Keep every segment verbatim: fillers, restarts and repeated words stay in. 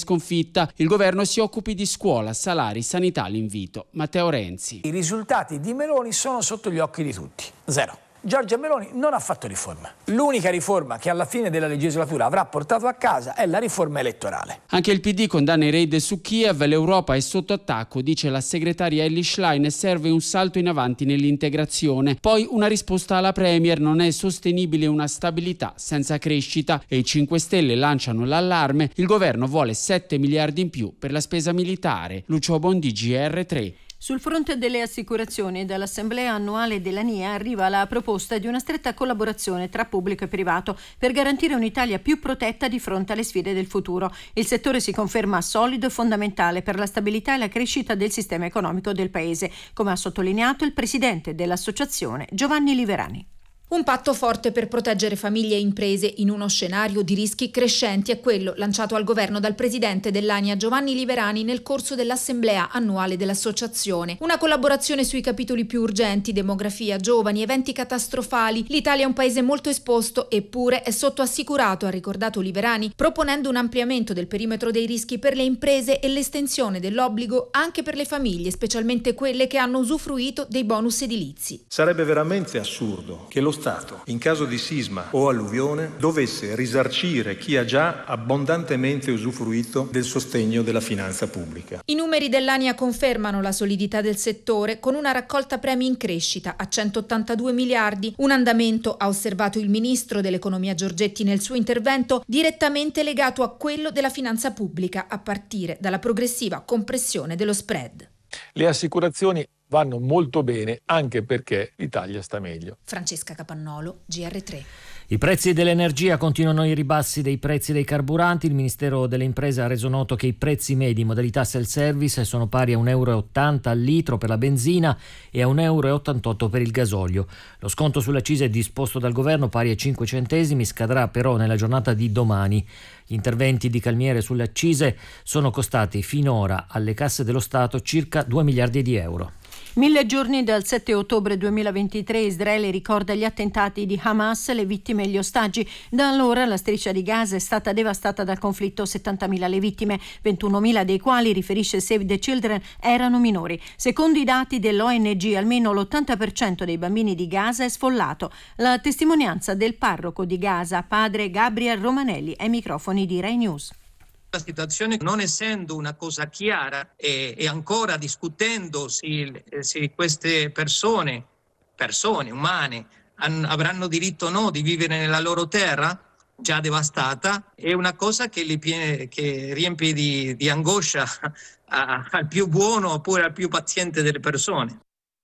sconfitta. Il governo si occupi di scuola, salari, sanità, l'invito. Matteo Renzi. I risultati di Meloni sono sotto gli occhi di tutti. Zero. Giorgia Meloni non ha fatto riforma. L'unica riforma che alla fine della legislatura avrà portato a casa è la riforma elettorale. Anche il P D condanna i raid su Kiev. L'Europa è sotto attacco, dice la segretaria Elly Schlein, e serve un salto in avanti nell'integrazione. Poi una risposta alla Premier: non è sostenibile una stabilità senza crescita. E i cinque Stelle lanciano l'allarme: il governo vuole sette miliardi in più per la spesa militare. Lucio Bondi, G R tre. Sul fronte delle assicurazioni, dall'assemblea annuale della N I A arriva la proposta di una stretta collaborazione tra pubblico e privato per garantire un'Italia più protetta di fronte alle sfide del futuro. Il settore si conferma solido e fondamentale per la stabilità e la crescita del sistema economico del Paese, come ha sottolineato il presidente dell'associazione Giovanni Liverani. Un patto forte per proteggere famiglie e imprese in uno scenario di rischi crescenti è quello lanciato al governo dal presidente dell'A N I A Giovanni Liverani nel corso dell'assemblea annuale dell'associazione. Una collaborazione sui capitoli più urgenti: demografia, giovani, eventi catastrofali. L'Italia è un paese molto esposto, eppure è sottoassicurato, ha ricordato Liverani, proponendo un ampliamento del perimetro dei rischi per le imprese e l'estensione dell'obbligo anche per le famiglie, specialmente quelle che hanno usufruito dei bonus edilizi. Sarebbe veramente assurdo che lo Stato, in caso di sisma o alluvione, dovesse risarcire chi ha già abbondantemente usufruito del sostegno della finanza pubblica. I numeri dell'A N I A confermano la solidità del settore, con una raccolta premi in crescita a centottantadue miliardi, un andamento, ha osservato il ministro dell'economia Giorgetti nel suo intervento, direttamente legato a quello della finanza pubblica, a partire dalla progressiva compressione dello spread. Le assicurazioni vanno molto bene, anche perché l'Italia sta meglio. Francesca Capannolo, G R tre. I prezzi dell'energia continuano i ribassi dei prezzi dei carburanti. Il Ministero delle Imprese ha reso noto che i prezzi medi in modalità self-service sono pari a un euro e ottanta al litro per la benzina e a un euro e ottantotto per il gasolio. Lo sconto sulle accise disposto dal governo, pari a cinque centesimi, scadrà però nella giornata di domani. Gli interventi di calmiere sulle accise sono costati finora alle casse dello Stato circa due miliardi di euro. Mille giorni dal sette ottobre duemilaventitré, Israele ricorda gli attentati di Hamas, le vittime e gli ostaggi. Da allora la striscia di Gaza è stata devastata dal conflitto, settantamila le vittime, ventunomila dei quali, riferisce Save the Children, erano minori. Secondo i dati dell'O N G, almeno l'ottanta per cento dei bambini di Gaza è sfollato. La testimonianza del parroco di Gaza, padre Gabriel Romanelli, ai microfoni di Rai News. La situazione, non essendo una cosa chiara e, e ancora discutendosi se queste persone, persone umane, han, avranno diritto o no di vivere nella loro terra già devastata, è una cosa che, li, che riempie di, di angoscia a, al più buono oppure al più paziente delle persone.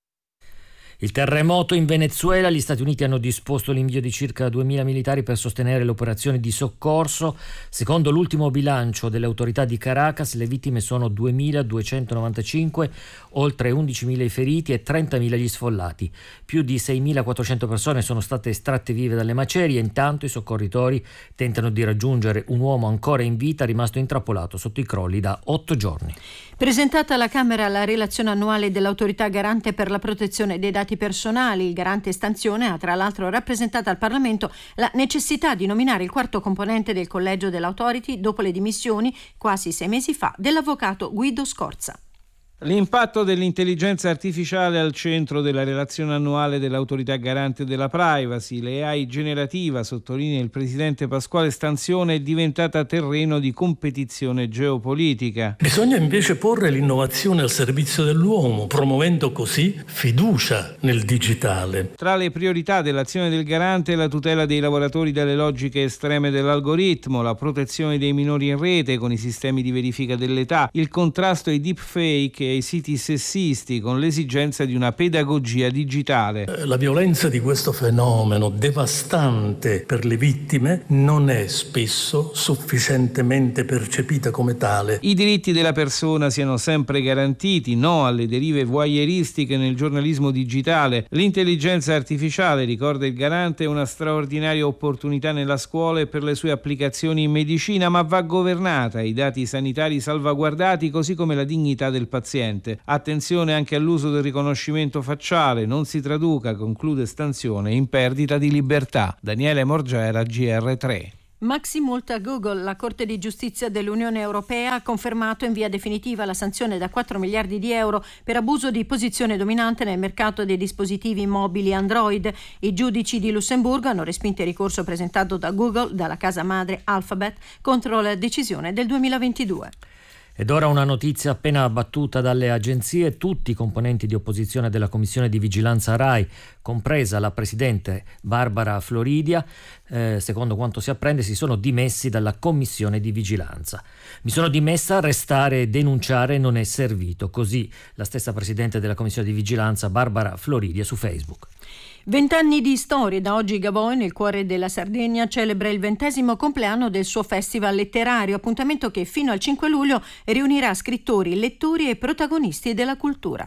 Il terremoto in Venezuela, gli Stati Uniti hanno disposto l'invio di circa duemila militari per sostenere le operazioni di soccorso. Secondo l'ultimo bilancio delle autorità di Caracas, le vittime sono duemiladuecentonovantacinque, oltre undicimila i feriti e trentamila gli sfollati. Più di seimilaquattrocento persone sono state estratte vive dalle macerie. Intanto i soccorritori tentano di raggiungere un uomo ancora in vita, rimasto intrappolato sotto i crolli da otto giorni. Presentata alla Camera la relazione annuale dell'Autorità Garante per la protezione dei dati personali, il Garante Estanzione ha tra l'altro rappresentato al Parlamento la necessità di nominare il quarto componente del collegio dell'Autority dopo le dimissioni, quasi sei mesi fa, dell'avvocato Guido Scorza. L'impatto dell'intelligenza artificiale al centro della relazione annuale dell'Autorità Garante della Privacy. L'A I generativa, sottolinea il presidente Pasquale Stanzione, è diventata terreno di competizione geopolitica. Bisogna invece porre l'innovazione al servizio dell'uomo, promuovendo così fiducia nel digitale. Tra le priorità dell'azione del Garante la tutela dei lavoratori dalle logiche estreme dell'algoritmo, la protezione dei minori in rete con i sistemi di verifica dell'età, il contrasto ai deepfake e ai siti sessisti, con l'esigenza di una pedagogia digitale. La violenza di questo fenomeno devastante per le vittime non è spesso sufficientemente percepita come tale. I diritti della persona siano sempre garantiti, no alle derive voyeuristiche nel giornalismo digitale. L'intelligenza artificiale, ricorda il Garante, è una straordinaria opportunità nella scuola e per le sue applicazioni in medicina, ma va governata, i dati sanitari salvaguardati, così come la dignità del paziente. Attenzione anche all'uso del riconoscimento facciale, non si traduca, conclude Stanzione, in perdita di libertà. Daniele Morgera, G R tre. Maxi multa Google. La Corte di Giustizia dell'Unione Europea ha confermato in via definitiva la sanzione da quattro miliardi di euro per abuso di posizione dominante nel mercato dei dispositivi mobili Android. I giudici di Lussemburgo hanno respinto il ricorso presentato da Google, dalla casa madre Alphabet, contro la decisione del duemilaventidue. Ed ora una notizia appena battuta dalle agenzie. Tutti i componenti di opposizione della Commissione di Vigilanza RAI, compresa la Presidente Barbara Floridia, eh, secondo quanto si apprende, si sono dimessi dalla Commissione di Vigilanza. Mi sono dimessa, restare e denunciare non è servito. Così la stessa Presidente della Commissione di Vigilanza, Barbara Floridia, su Facebook. Vent'anni di storie. Da oggi Gavoi, nel cuore della Sardegna, celebra il ventesimo compleanno del suo festival letterario, appuntamento che fino al cinque luglio riunirà scrittori, lettori e protagonisti della cultura.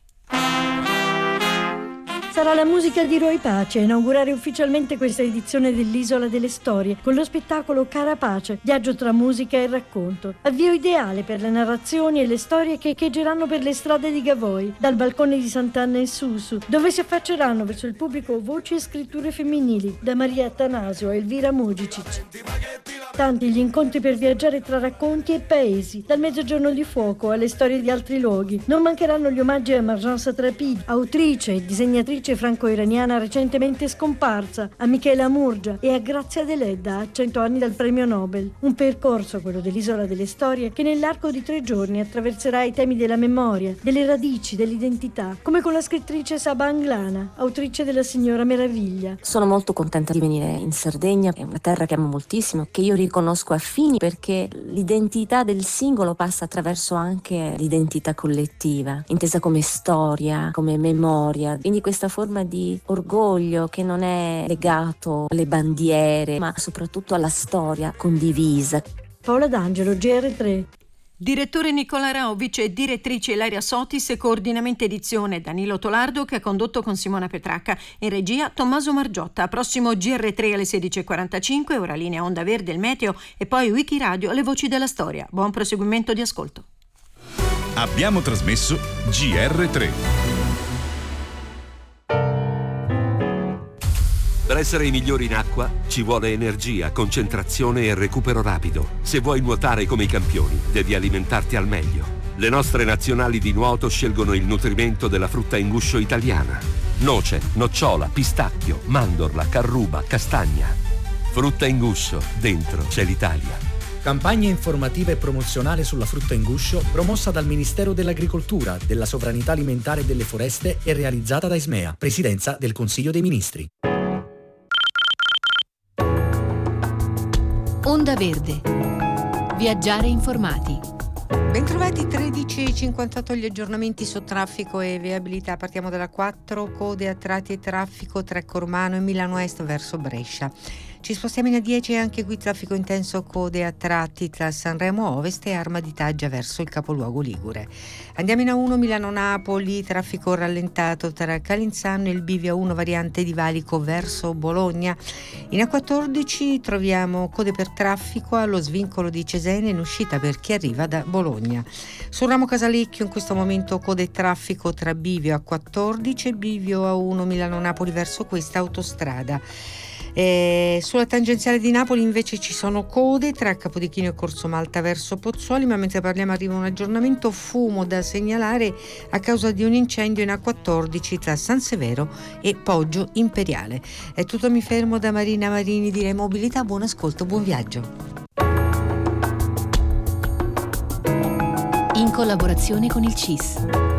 Sarà la musica di Roy Pace a inaugurare ufficialmente questa edizione dell'Isola delle Storie con lo spettacolo Cara Pace, viaggio tra musica e racconto. Avvio ideale per le narrazioni e le storie che echeggeranno per le strade di Gavoi, dal balcone di Sant'Anna e Susu, dove si affacceranno verso il pubblico voci e scritture femminili, da Maria Attanasio a Elvira Mugicic. Tanti gli incontri per viaggiare tra racconti e paesi, dal Mezzogiorno di Fuoco alle storie di altri luoghi. Non mancheranno gli omaggi a Marjan Satrapi, autrice e disegnatrice franco-iraniana recentemente scomparsa, a Michela Murgia e a Grazia Deledda, a cento anni dal premio Nobel. Un percorso, quello dell'Isola delle Storie, che nell'arco di tre giorni attraverserà i temi della memoria, delle radici, dell'identità, come con la scrittrice Saba Anglana, autrice della Signora Meraviglia. Sono molto contenta di venire in Sardegna, è una terra che amo moltissimo, che io riconosco affini, perché l'identità del singolo passa attraverso anche l'identità collettiva, intesa come storia, come memoria. Quindi questa forma di orgoglio che non è legato alle bandiere, ma soprattutto alla storia condivisa. Paola D'Angelo, G R tre. Direttore Nicola Raovic e direttrice Ilaria Sotis e coordinamento edizione Danilo Tolardo, che ha condotto con Simona Petracca, in regia Tommaso Margiotta. Prossimo G R tre alle sedici e quarantacinque, ora linea Onda Verde, il meteo e poi Wikiradio, le voci della storia. Buon proseguimento di ascolto. Abbiamo trasmesso G R tre. Per essere i migliori in acqua ci vuole energia, concentrazione e recupero rapido. Se vuoi nuotare come i campioni, devi alimentarti al meglio. Le nostre nazionali di nuoto scelgono il nutrimento della frutta in guscio italiana. Noce, nocciola, pistacchio, mandorla, carruba, castagna. Frutta in guscio, dentro c'è l'Italia. Campagna informativa e promozionale sulla frutta in guscio promossa dal Ministero dell'Agricoltura, della Sovranità Alimentare e delle Foreste e realizzata da Ismea, Presidenza del Consiglio dei Ministri. Onda Verde. Viaggiare informati. Bentrovati, tredici e cinquantotto gli aggiornamenti su traffico e viabilità. Partiamo dalla quattro, code a tratti e traffico tra Cormano e Milano Est verso Brescia. Ci spostiamo in A dieci e anche qui traffico intenso, code a tratti tra Sanremo Ovest e Arma di Taggia verso il capoluogo ligure. Andiamo in A uno Milano-Napoli, traffico rallentato tra Calinzano e il bivio A uno variante di Valico verso Bologna. In A quattordici troviamo code per traffico allo svincolo di Cesena in uscita per chi arriva da Bologna. Sul ramo Casalecchio in questo momento code e traffico tra bivio A quattordici e bivio A uno Milano-Napoli verso questa autostrada. E sulla tangenziale di Napoli invece ci sono code tra Capodichino e Corso Malta verso Pozzuoli, ma mentre parliamo arriva un aggiornamento fumo da segnalare a causa di un incendio in A quattordici tra San Severo e Poggio Imperiale. È tutto, mi fermo da Marina Marini di Remobilità, buon ascolto, buon viaggio. In collaborazione con il C I S.